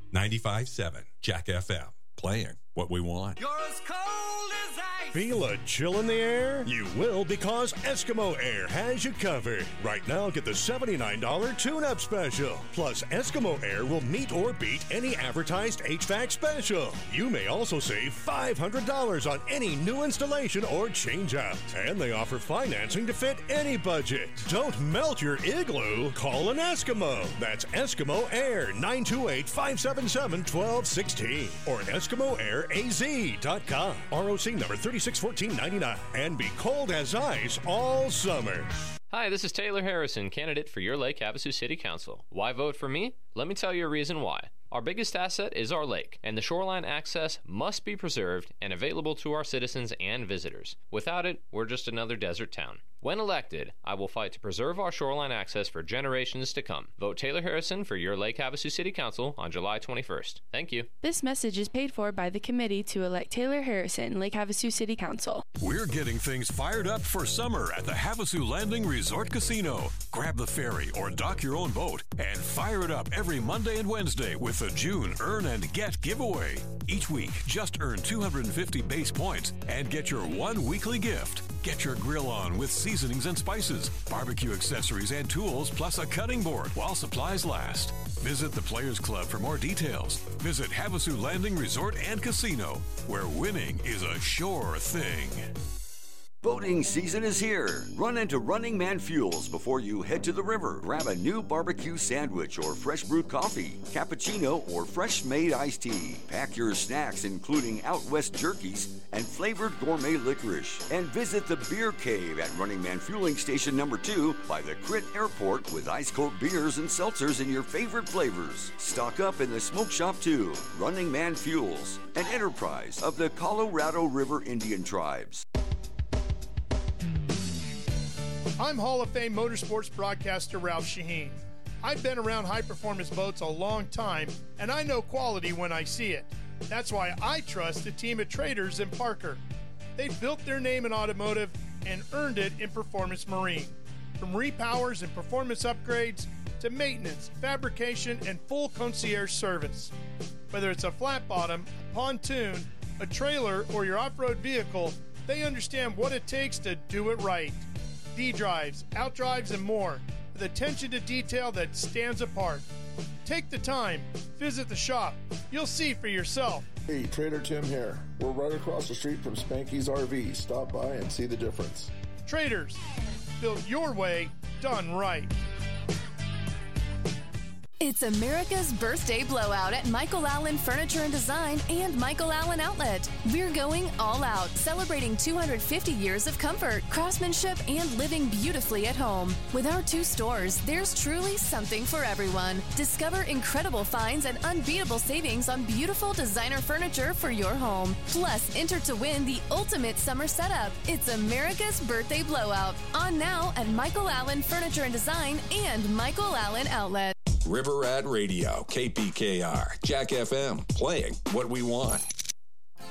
95.7 Jack FM. Playing what we want. You're as cold as ice. Feel a chill in the air? You will, because Eskimo Air has you covered. Right now, get the $79 tune-up special. Plus, Eskimo Air will meet or beat any advertised HVAC special. You may also save $500 on any new installation or change-out. And they offer financing to fit any budget. Don't melt your igloo. Call an Eskimo. That's Eskimo Air, 928-577-1216. Or EskimoAirAZ.com. ROC number 361499. And be cold as ice all summer. Hi, this is Taylor Harrison, candidate for your Lake Havasu City Council. Why vote for me? Let me tell you a reason why. Our biggest asset is our lake, and the shoreline access must be preserved and available to our citizens and visitors. Without it, we're just another desert town. When elected, I will fight to preserve our shoreline access for generations to come. Vote Taylor Harrison for your Lake Havasu City Council on July 21st. Thank you. This message is paid for by the committee to elect Taylor Harrison, Lake Havasu City Council. We're getting things fired up for summer at the Havasu Landing Resort Casino. Grab the ferry or dock your own boat and fire it up every Monday and Wednesday with the June Earn and Get giveaway. Each week, just earn 250 base points and get your one weekly gift. Get your grill on with seasonings and spices, barbecue accessories and tools, plus a cutting board while supplies last. Visit the Players Club for more details. Visit Havasu Landing Resort and Casino, where winning is a sure thing. Boating season is here. Run into Running Man Fuels before you head to the river. Grab a new barbecue sandwich or fresh brewed coffee, cappuccino, or fresh made iced tea. Pack your snacks, including Out West jerkies and flavored gourmet licorice. And visit the Beer Cave at Running Man Fueling Station number 2 by the Crit Airport with ice cold beers and seltzers in your favorite flavors. Stock up in the smoke shop too. Running Man Fuels, an enterprise of the Colorado River Indian Tribes. I'm Hall of Fame motorsports broadcaster Ralph Shaheen. I've been around high-performance boats a long time, and I know quality when I see it. That's why I trust the team at Traders and Parker. They've built their name in automotive and earned it in performance marine. From repowers and performance upgrades to maintenance, fabrication, and full concierge service. Whether it's a flat bottom, a pontoon, a trailer, or your off-road vehicle, they understand what it takes to do it right. D-drives, outdrives, and more, with attention to detail that stands apart. Take the time, visit the shop. You'll see for yourself. Hey, Trader Tim here. We're right across the street from Spanky's RV. Stop by and see the difference. Traders, built your way, done right. It's America's birthday blowout at Michael Allen Furniture and Design and Michael Allen Outlet. We're going all out, celebrating 250 years of comfort, craftsmanship, and living beautifully at home. With our 2 stores, there's truly something for everyone. Discover incredible finds and unbeatable savings on beautiful designer furniture for your home. Plus, enter to win the ultimate summer setup. It's America's birthday blowout. On now at Michael Allen Furniture and Design and Michael Allen Outlet. River Rat Radio, KPKR, Jack FM, playing what we want.